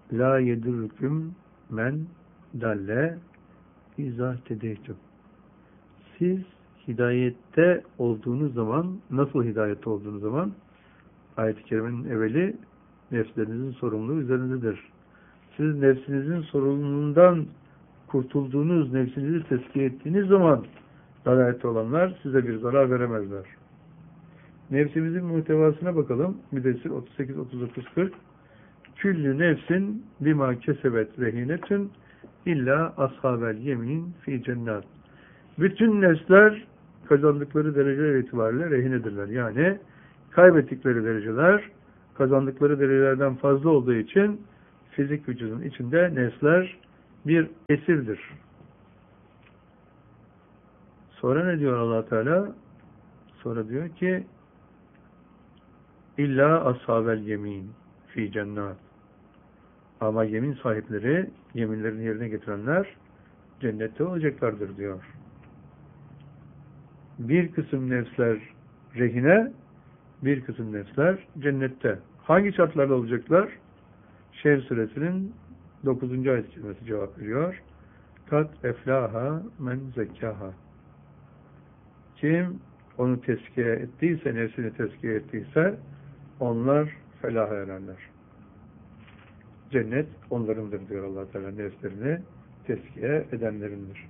La yedurrukum men dalle izâ tedeytum. Siz hidayette olduğunuz zaman, nasıl hidayette olduğunuz zaman, ayet-i kerimenin evveli nefslerinizin sorumluluğu üzerindedir. Siz nefsinizin sorumluluğundan kurtulduğunuz, nefsinizi tezkiye ettiğiniz zaman dalalette olanlar size bir zarar veremezler. Nefsimizin muhtevasına bakalım. Müddessir 38, 39, 40. Küllü nefsin bima kesebet rehinetün illa ashabel yemin fi cennet. Bütün nefsler kazandıkları dereceler itibariyle rehinedirler. Yani kaybettikleri dereceler kazandıkları derecelerden fazla olduğu için fizik vücudun içinde nefsler bir esirdir. Sonra ne diyor Allah Teala? Sonra diyor ki İlla ashabel yemin fi cennet. Ama yemin sahipleri, yeminlerini yerine getirenler cennette olacaklardır diyor. Bir kısım nefsler rehine, bir kısım nefsler cennette. Hangi şartlarda olacaklar? Şehir suresinin 9. ayet-i kerimesi cevap veriyor. Kat eflaha men zekkaha. Kim onu tezkiye ettiyse, nefsini tezkiye ettiyse onlar felaha ererler. Cennet onlarındır diyor Allah Teala, nefslerini tezkiye edenlerindir.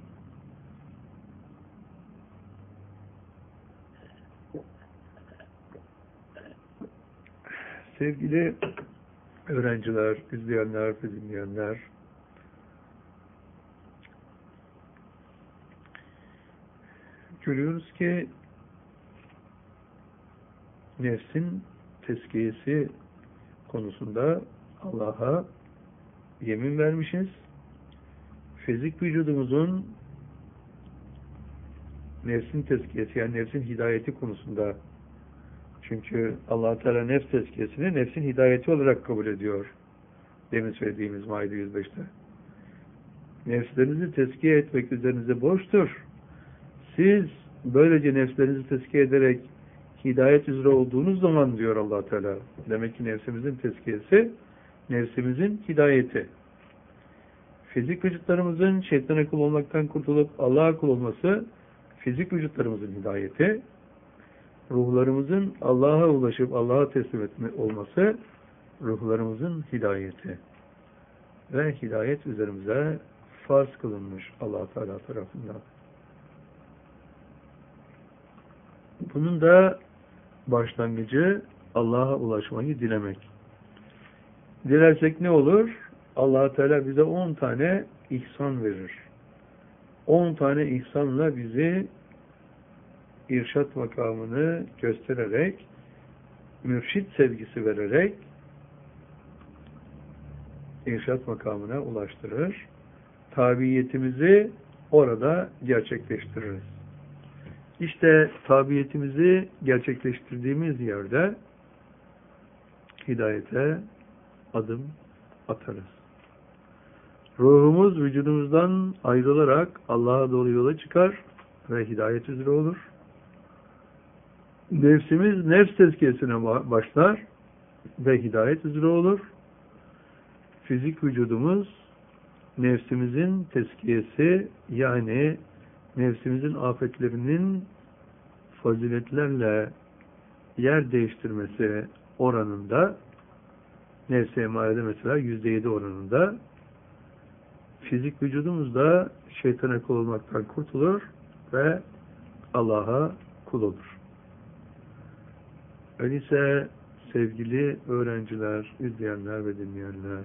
Sevgili öğrenciler, izleyenler ve dinleyenler, görüyoruz ki nefsin tezkiyesi konusunda Allah'a yemin vermişiz. Fizik vücudumuzun nefsin tezkiyesi, yani nefsin hidayeti konusunda, çünkü Allah Teala nefs tezkiyesini nefsin hidayeti olarak kabul ediyor. Demin söylediğimiz Maide 105'te. Nefslerinizi tezkiye etmek üzerinize borçtur. Siz böylece nefslerinizi tezkiye ederek hidayet üzere olduğunuz zaman diyor Allah Teala. Demek ki nefsimizin tezkiyesi, nefsimizin hidayeti. Fizik vücutlarımızın şeytana kul olmaktan kurtulup Allah'a kul olması, fizik vücutlarımızın hidayeti. Ruhlarımızın Allah'a ulaşıp Allah'a teslim etme olması, ruhlarımızın hidayeti. Ve hidayet üzerimize farz kılınmış Allah Teala tarafından. Bunun da başlangıcı Allah'a ulaşmayı dilemek. Dilersek ne olur? Allah Teala bize 10 tane ihsan verir. 10 tane ihsanla bizi irşat makamını göstererek, mürşit sevgisi vererek irşat makamına ulaştırır. Tabiyetimizi orada gerçekleştiririz. İşte tabiyetimizi gerçekleştirdiğimiz yerde hidayete adım atarız. Ruhumuz vücudumuzdan ayrılarak Allah'a doğru yola çıkar ve hidayet üzere olur. Nefsimiz nefs tezkiyesine başlar ve hidayet üzere olur. Fizik vücudumuz nefsimizin tezkiyesi, yani nefsimizin afetlerinin faziletlerle yer değiştirmesi oranında, nefs-i emarede mesela %7 oranında, fizik vücudumuz da şeytana kul olmaktan kurtulur ve Allah'a kul olur. Öyleyse sevgili öğrenciler, izleyenler ve dinleyenler,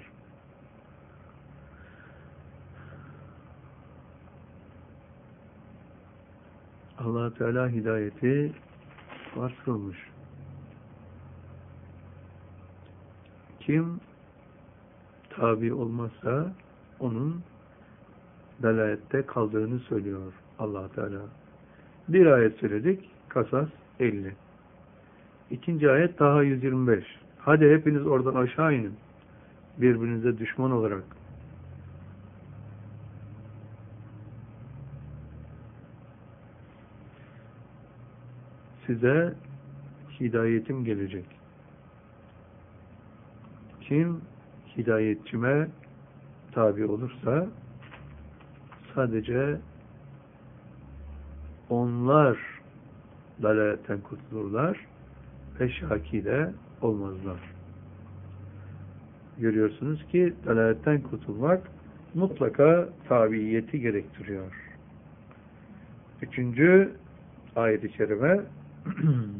Allah Teala hidayeti farz kılmış. Kim tabi olmazsa onun dalalette kaldığını söylüyor Allah Teala. Bir ayet söyledik, Kasas 50. İkinci ayet Taha 125. Hadi hepiniz oradan aşağı inin. Birbirinize düşman olarak. Size hidayetim gelecek. Kim hidayetçime tabi olursa sadece onlar dalaletten kurtulurlar ve şaki de olmazlar. Görüyorsunuz ki dalaletten kurtulmak mutlaka tabiiyeti gerektiriyor. 3. ayet-i kerime